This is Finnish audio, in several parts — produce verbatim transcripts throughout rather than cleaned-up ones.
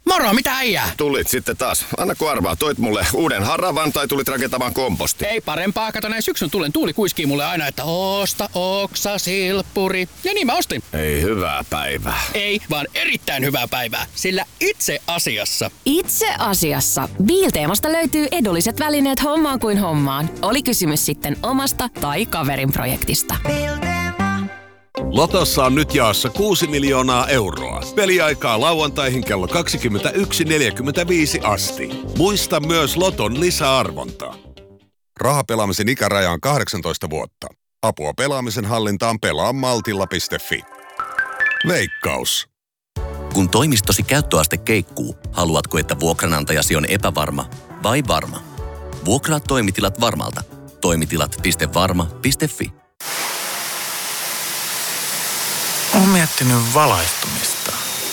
Moro, mitä äijää? Tulit sitten taas. Anna kun arvaa, toit mulle uuden haravan tai tulit rakentamaan komposti? Ei parempaa, kato näin syksyn tulen tuuli kuiskii mulle aina, että osta oksa silppuri. Ja niin mä ostin. Ei hyvää päivää. Ei, vaan erittäin hyvää päivää, sillä itse asiassa. Itse asiassa. Biilteemasta löytyy edulliset välineet hommaan kuin hommaan. Oli kysymys sitten omasta tai kaverin projektista. Lotossa on nyt jaossa kuusi miljoonaa euroa. Peliaikaa lauantaihin kello kaksikymmentäyksi neljäkymmentäviisi asti. Muista myös Loton lisäarvontaa. Rahapelaamisen ikäraja on kahdeksantoista vuotta. Apua pelaamisen hallintaan pelaa maltilla piste fi. Veikkaus. Kun toimistosi käyttöaste keikkuu, haluatko, että vuokranantajasi on epävarma vai varma? Vuokraa toimitilat varmalta. Toimitilat piste varma piste fi. Olen miettinyt valaistumista.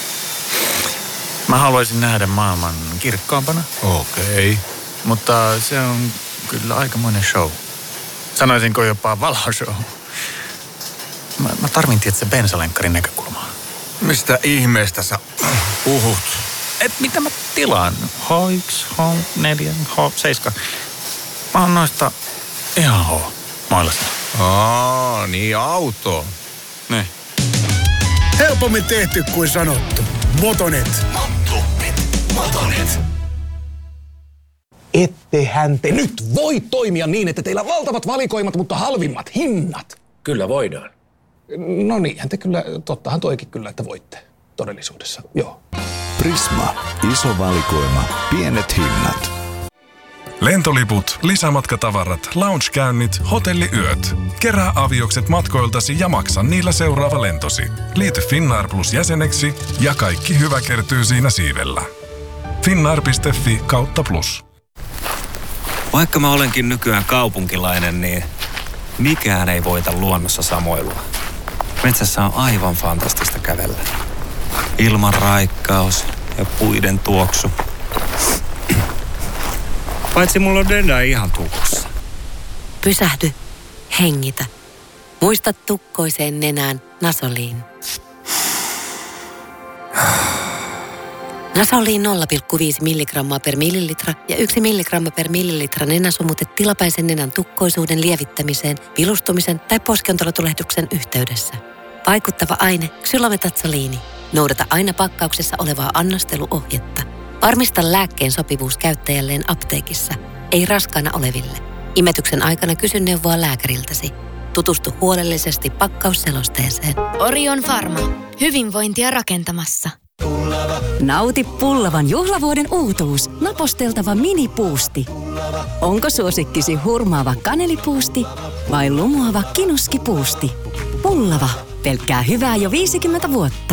Mä haluaisin nähdä maailman kirkkaampana. Okei. Okay. Mutta se on kyllä aikamoinen show. Sanoisinko jopa valoshow. Mä, mä tarvin tietysti bensalenkkarin näkökulmaa. Mistä ihmeestä sä puhut? Et mitä mä tilaan? H yksi, H neljä, H seitsemän. Mä oon noista ihan H mailasta. Aa, niin auto. Ne. Helpommin tehty kuin sanottu. Motonet. Motonet. Motonet. Ettehän te nyt voi toimia niin, että teillä on valtavat valikoimat, mutta halvimmat hinnat. Kyllä voidaan. No niinhän te kyllä, tottahan toikin kyllä, että voitte todellisuudessa, joo. Prisma. Iso valikoima. Pienet hinnat. Lentoliput, lisämatkatavarat, loungekäynnit, hotelliyöt. Kerää aviokset matkoiltasi ja maksa niillä seuraava lentosi. Liity Finnair Plus jäseneksi ja kaikki hyvä kertyy siinä siivellä. Finnair piste fi kautta plus. Vaikka mä olenkin nykyään kaupunkilainen, niin mikään ei voita luonnossa samoilua. Metsässä on aivan fantastista kävellä. Ilman raikkaus ja puiden tuoksu. Paitsi mulla on Denda ihan tukossa. Pysähdy. Hengitä. Muista tukkoiseen nenään Nasoliin. Nasoliin nolla pilkku viisi milligrammaa per millilitra ja yksi milligramma per millilitra nenäsumutte tilapäisen nenän tukkoisuuden lievittämiseen, vilustumisen tai poskiontelotulehduksen yhteydessä. Vaikuttava aine ksylometatsoliini. Noudata aina pakkauksessa olevaa annosteluohjetta. Varmista lääkkeen sopivuus käyttäjälleen apteekissa, ei raskaana oleville. Imetyksen aikana kysy neuvoa lääkäriltäsi. Tutustu huolellisesti pakkausselosteeseen. Orion Pharma. Hyvinvointia rakentamassa. Nauti pullavan juhlavuoden uutuus. Naposteltava minipuusti. Onko suosikkisi hurmaava kanelipuusti vai lumoava kinuskipuusti? Pullava. Pelkkää hyvää jo viisikymmentä vuotta.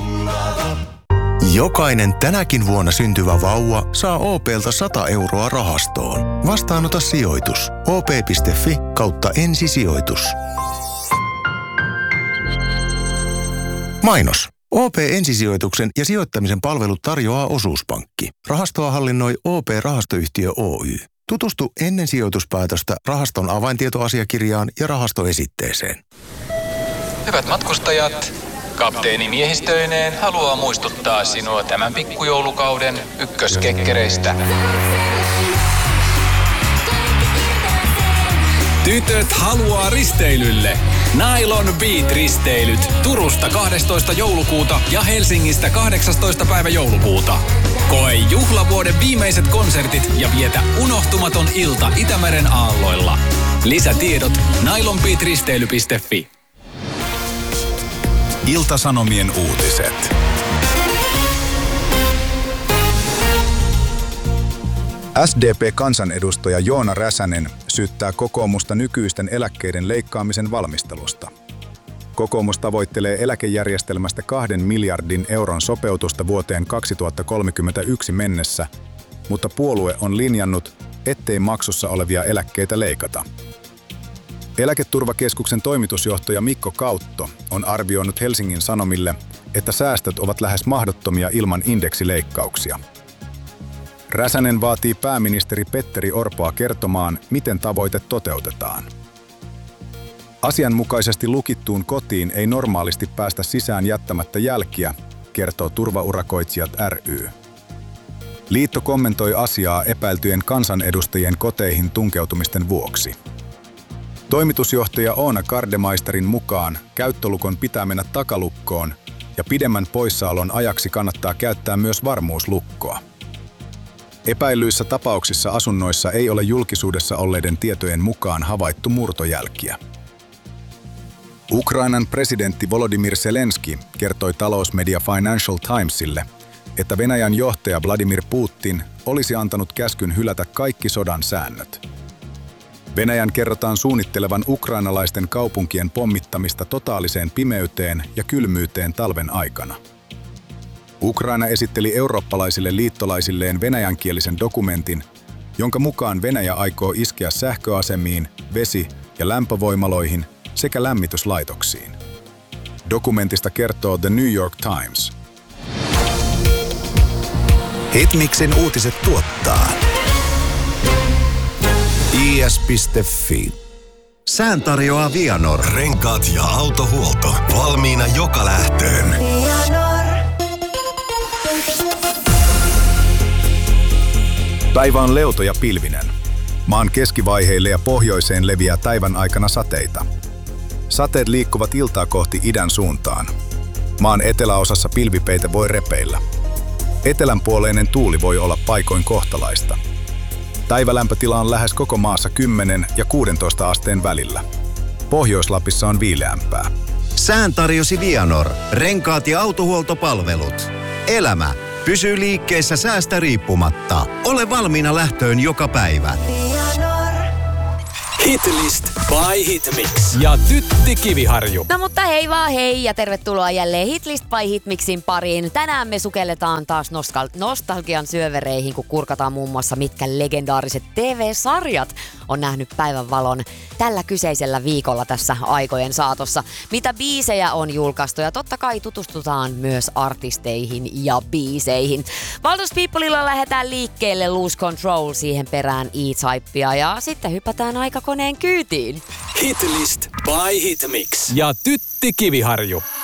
Jokainen tänäkin vuonna syntyvä vauva saa O P:ltä sata euroa rahastoon. Vastaanota sijoitus. O P piste fi kautta ensisijoitus. Mainos. O P-ensisijoituksen ja sijoittamisen palvelut tarjoaa Osuuspankki. Rahastoa hallinnoi O P-rahastoyhtiö Oy. Tutustu ennen sijoituspäätöstä rahaston avaintietoasiakirjaan ja rahastoesitteeseen. Hyvät matkustajat, kapteeni miehistöineen haluaa muistuttaa sinua tämän pikkujoulukauden ykköskekkereistä. Tytöt haluaa risteilylle. Nylon Beat-risteilyt Turusta kahdestoista joulukuuta ja Helsingistä kahdeksastoista päivä joulukuuta. Koe juhlavuoden viimeiset konsertit ja vietä unohtumaton ilta Itämeren aalloilla. Lisätiedot nylon beat risteily piste fi. Ilta-Sanomien uutiset. S D P-kansanedustaja Joona Räsänen syyttää kokoomusta nykyisten eläkkeiden leikkaamisen valmistelusta. Kokoomus tavoittelee eläkejärjestelmästä kahden miljardin euron sopeutusta vuoteen kaksituhattakolmekymmentäyksi mennessä, mutta puolue on linjannut, ettei maksussa olevia eläkkeitä leikata. Eläketurvakeskuksen toimitusjohtaja Mikko Kautto on arvioinut Helsingin Sanomille, että säästöt ovat lähes mahdottomia ilman indeksileikkauksia. Räsänen vaatii pääministeri Petteri Orpoa kertomaan, miten tavoite toteutetaan. Asianmukaisesti lukittuun kotiin ei normaalisti päästä sisään jättämättä jälkiä, kertoo Turvaurakoitsijat ry. Liitto kommentoi asiaa epäiltyjen kansanedustajien koteihin tunkeutumisten vuoksi. Toimitusjohtaja Oona Kardemaisterin mukaan käyttölukon pitää mennä takalukkoon ja pidemmän poissaolon ajaksi kannattaa käyttää myös varmuuslukkoa. Epäillyissä tapauksissa asunnoissa ei ole julkisuudessa olleiden tietojen mukaan havaittu murtojälkiä. Ukrainan presidentti Volodymyr Zelenski kertoi talousmedia Financial Timesille, että Venäjän johtaja Vladimir Putin olisi antanut käskyn hylätä kaikki sodan säännöt. Venäjän kerrotaan suunnittelevan ukrainalaisten kaupunkien pommittamista totaaliseen pimeyteen ja kylmyyteen talven aikana. Ukraina esitteli eurooppalaisille liittolaisilleen venäjänkielisen dokumentin, jonka mukaan Venäjä aikoo iskeä sähköasemiin, vesi- ja lämpövoimaloihin sekä lämmityslaitoksiin. Dokumentista kertoo The New York Times. Hitmixin uutiset tuottaa i s piste f i. Sään tarjoaa Vianor. Renkaat ja autohuolto. Valmiina joka lähtöön. Päivä on leuto ja pilvinen. Maan keskivaiheille ja pohjoiseen leviää päivän aikana sateita. Sateet liikkuvat iltaa kohti idän suuntaan. Maan eteläosassa pilvipeite voi repeillä. Etelänpuoleinen tuuli voi olla paikoin kohtalaista. Päivälämpötila on lähes koko maassa kymmenen ja kuusitoista asteen välillä. Pohjois-Lapissa on viileämpää. Sään tarjosi Vianor. Renkaat ja autohuoltopalvelut. Elämä pysyy liikkeessä säästä riippumatta. Ole valmiina lähtöön joka päivä. Hitlist by Hitmix ja Tytti Kiviharju. No mutta hei vaan hei ja tervetuloa jälleen Hitlist by Hitmixin pariin. Tänään me sukelletaan taas nostal- nostalgian syövereihin, kun kurkataan muun muassa mitkä legendaariset T V-sarjat on nähnyt päivän valon tällä kyseisellä viikolla tässä aikojen saatossa. Mitä biisejä on julkaistu ja totta kai tutustutaan myös artisteihin ja biiseihin. Valdos Peopleilla lähdetään liikkeelle Lose Control, siihen perään E-Typea ja sitten hypätään aikakoneen kyytiin. Hitlist by Hitmix ja Tytti Kiviharju.